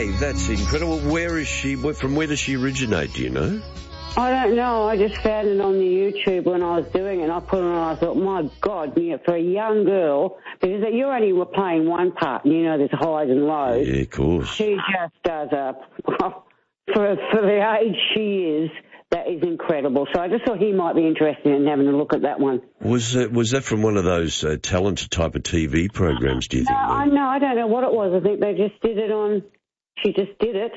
Okay, that's incredible. Where is she? From where does she originate, do you know? I don't know. I just found it on the YouTube when I was doing it. I put it on and I thought, my God, for a young girl, because you only were playing one part, and there's highs and lows. Yeah, of course. She just does for the age she is, that is incredible. So I just thought he might be interested in having a look at that one. Was that from one of those talent type of TV programs, do you think? No, I don't know what it was. I think they just did it she just did it.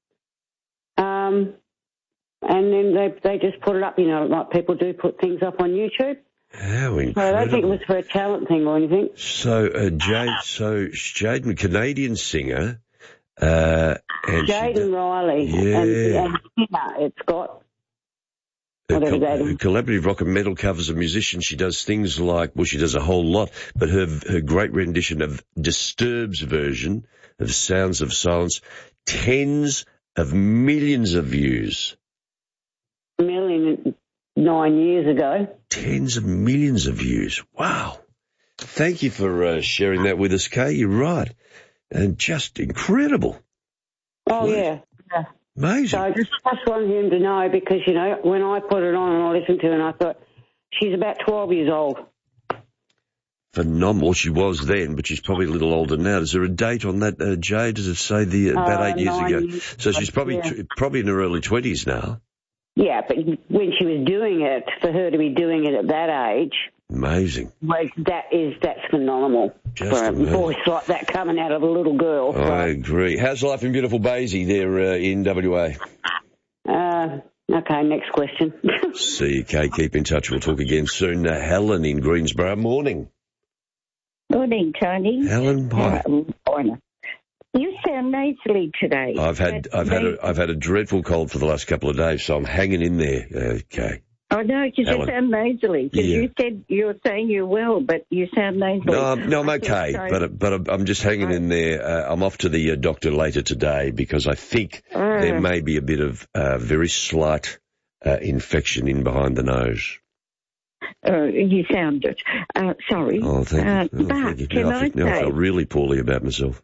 And then they just put it up, like people do put things up on YouTube. How incredible. So I don't think it was for a talent thing or anything. So, Jaden, Canadian singer. Jaden Riley. Yeah. And it's got... Her collaborative rock and metal covers of musicians. She does things like, she does a whole lot, but her great rendition of Disturbed's version of Sounds of Silence, tens of millions of views. 9 years ago. Tens of millions of views. Wow. Thank you for sharing that with us, Kay. You're right. And just incredible. Oh, yeah. Amazing. So I just wanted him to know because, when I put it on and I listened to it, and I thought, she's about 12 years old. Phenomenal. She was then, but she's probably a little older now. Is there a date on that, Jay? Does it say about 8 years ago? So she's probably in her early 20s now. Yeah, but when she was doing it, for her to be doing it at that age... Amazing. That's phenomenal. Just for a voice like that coming out of a little girl. I agree. How's life in beautiful Basie there in WA? Okay, next question. See you, Kay. Keep in touch. We'll talk again soon. Helen in Greensborough. Morning. Morning, Tony. Helen, hi. Morning. You sound nasally today. I've had a dreadful cold for the last couple of days, so I'm hanging in there. Okay. Oh no, because you sound nasally. Because you said you were saying you're well, but you sound nasally. No, I'm okay, but I'm just hanging in there. I'm off to the doctor later today because I think there may be a bit of very slight infection in behind the nose. You sound it. Sorry. Oh, thank you. But can I feel really poorly about myself.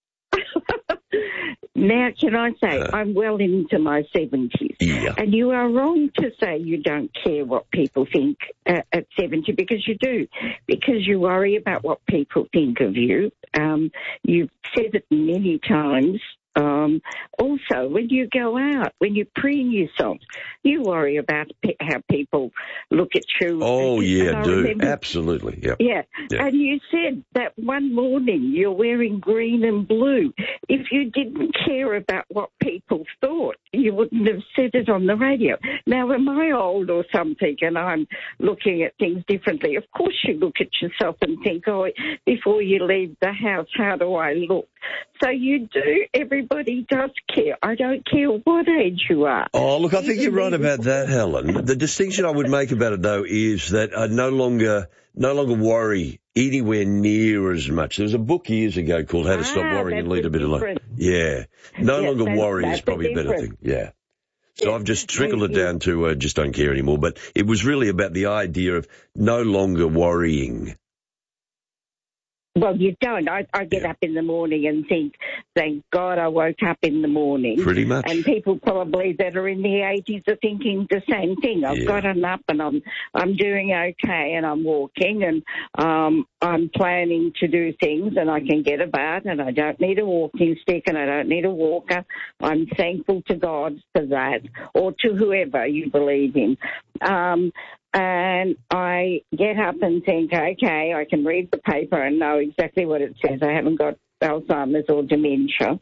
Now, can I say, I'm well into my 70s. Yeah. And you are wrong to say you don't care what people think at 70, because you do. Because you worry about what people think of you. You've said it many times. Also, when you go out, when you preen yourself, you worry about how people look at you. Oh, yeah, I do. Absolutely. Yep. Yeah. And you said that one morning you're wearing green and blue. If you didn't care about what people thought, you wouldn't have said it on the radio. Now, am I old or something and I'm looking at things differently? Of course you look at yourself and think, before you leave the house, how do I look? So you do. Everybody does care. I don't care what age you are. Oh, look, I think you're right about that, Helen. The distinction I would make about it, though, is that I no longer worry anywhere near as much. There was a book years ago called How to Stop Worrying and Lead a Bit of Life. Yeah. No longer worry is probably a better thing. Yeah. So I've just trickled it down to just don't care anymore. But it was really about the idea of no longer worrying. Well, you don't. I get up in the morning and think, thank God I woke up in the morning. Pretty much. And people probably that are in the 80s are thinking the same thing. I've gotten up and I'm doing okay and I'm walking and I'm planning to do things and I can get about and I don't need a walking stick and I don't need a walker. I'm thankful to God for that, or to whoever you believe in. And I get up and think, okay, I can read the paper and know exactly what it says. I haven't got Alzheimer's or dementia.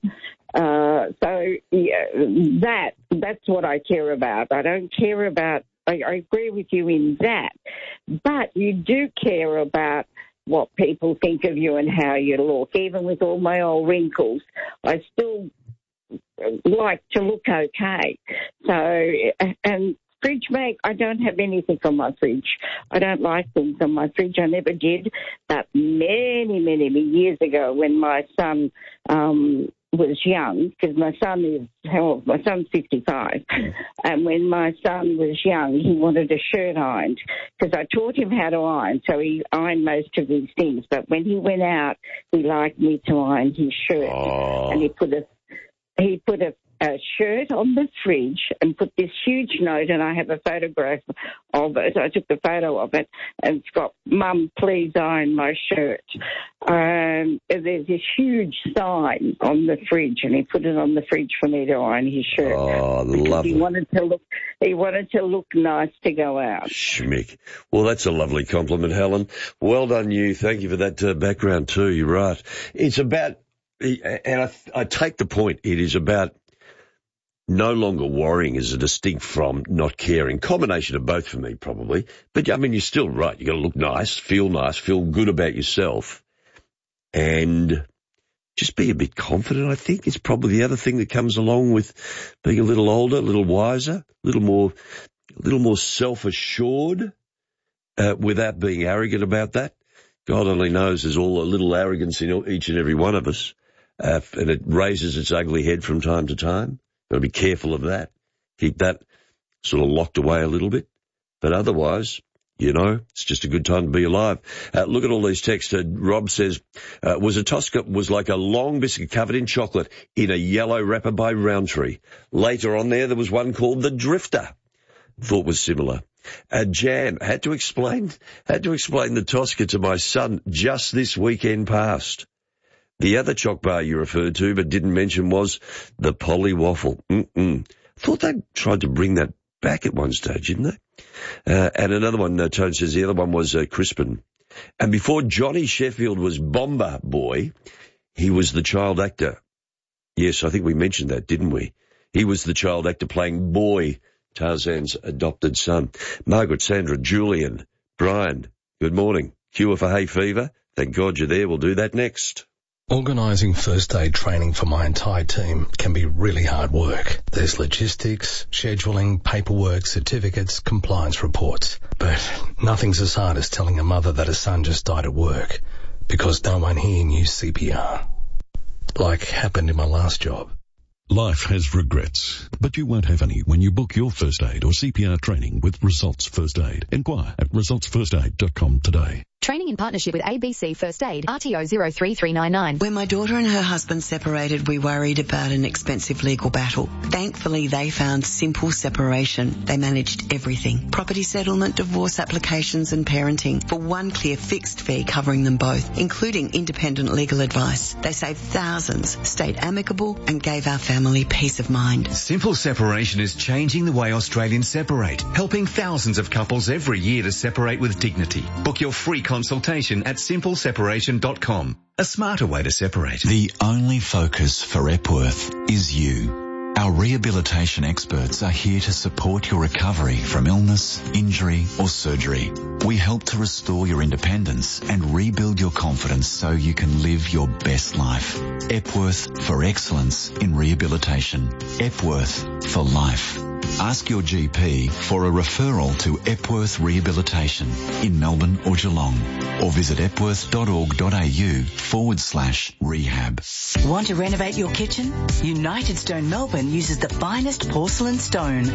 That's what I care about. I don't care about, I agree with you in that. But you do care about what people think of you and how you look. Even with all my old wrinkles, I still like to look okay. So, and fridge make, I don't have anything on my fridge. I don't like things on my fridge. I never did. But many, many years ago when my son was young, because my son's 55, and when my son was young, he wanted a shirt ironed, because I taught him how to iron, so he ironed most of his things. But when he went out, he liked me to iron his shirt, and he put he put a shirt on the fridge and put this huge note, and I have a photograph of it. I took a photo of it, and it's got, "Mum, please iron my shirt." There's this huge sign on the fridge, and he put it on the fridge for me to iron his shirt. Oh, lovely. He wanted to look nice to go out. Schmick. Well, that's a lovely compliment, Helen. Well done, you. Thank you for that background too. You're right. It's about, and I take the point. It is about no longer worrying as a distinct from not caring. Combination of both for me, probably. But, I mean, you're still right. You've got to look nice, feel good about yourself, and just be a bit confident, I think. It's probably the other thing that comes along with being a little older, a little wiser, a little more self-assured, without being arrogant about that. God only knows there's all a little arrogance in each and every one of us, and it raises its ugly head from time to time. Got to be careful of that. Keep that sort of locked away a little bit. But otherwise, it's just a good time to be alive. Look at all these texts. Rob says, Tosca was like a long biscuit covered in chocolate in a yellow wrapper by Roundtree. Later on there was one called the Drifter. Thought was similar. Jan had to explain the Tosca to my son just this weekend past. The other choc bar you referred to but didn't mention was the Polly Waffle. Thought they tried to bring that back at one stage, didn't they? And another one, Tone says, the other one was Crispin. And before Johnny Sheffield was Bomber Boy, he was the child actor. Yes, I think we mentioned that, didn't we? He was the child actor playing Boy, Tarzan's adopted son. Margaret, Sandra, Julian, Brian, good morning. Cure for hay fever? Thank God you're there. We'll do that next. Organising first aid training for my entire team can be really hard work. There's logistics, scheduling, paperwork, certificates, compliance reports. But nothing's as hard as telling a mother that her son just died at work because no one here knew CPR. Like happened in my last job. Life has regrets, but you won't have any when you book your first aid or CPR training with Results First Aid. Inquire at resultsfirstaid.com today. Training in partnership with ABC First Aid, RTO 03399. When my daughter and her husband separated, we worried about an expensive legal battle. Thankfully, they found Simple Separation. They managed everything. Property settlement, divorce applications and parenting for one clear fixed fee covering them both, including independent legal advice. They saved thousands, stayed amicable and gave our family peace of mind. Simple Separation is changing the way Australians separate, helping thousands of couples every year to separate with dignity. Book your free consultation at simpleseparation.com. A smarter way to separate. The only focus for Epworth is you. Our rehabilitation experts are here to support your recovery from illness, injury or surgery. We help to restore your independence and rebuild your confidence so you can live your best life. Epworth for excellence in rehabilitation. Epworth for life. Ask your GP for a referral to Epworth Rehabilitation in Melbourne or Geelong, or visit epworth.org.au/rehab. Want to renovate your kitchen? United Stone Melbourne uses the finest porcelain stone